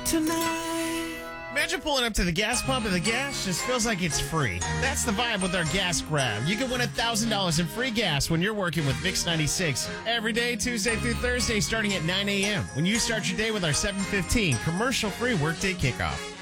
tonight. Imagine pulling up to the gas pump and the gas just feels like it's free. That's the vibe with our gas grab. You can win $1,000 in free gas when you're working with Mix 96 every day, Tuesday through Thursday, starting at 9 a.m. when you start your day with our 7:15 commercial-free workday kickoff.